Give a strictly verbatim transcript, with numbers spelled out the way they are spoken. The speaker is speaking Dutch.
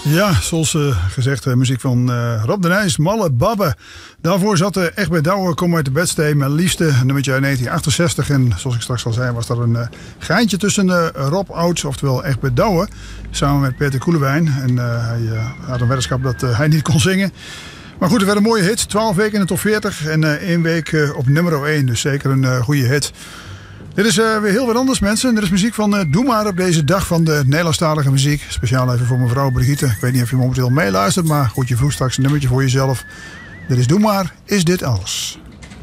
Ja, zoals uh, gezegd, uh, muziek van uh, Rob de Nijs, Malle Babbe. Daarvoor zat uh, Egbert Douwe, Kom uit de bedstee, mijn liefste, nummertje uit negentien achtenzestig. En zoals ik straks al zei, was dat een uh, geintje tussen uh, Rob Ouds, oftewel Egbert Douwe, samen met Peter Koelewijn. En uh, hij uh, had een weddenschap dat uh, hij niet kon zingen. Maar goed, het werd een mooie hit. twaalf weken in de top veertig en uh, één week uh, op nummer één. Dus zeker een uh, goede hit. Dit is uh, weer heel wat anders, mensen. Dit is muziek van uh, Doe Maar op deze dag van de Nederlandstalige muziek. Speciaal even voor mevrouw Brigitte. Ik weet niet of je momenteel meeluistert, maar goed, je vroeg straks een nummertje voor jezelf. Dit is Doe Maar, is dit alles.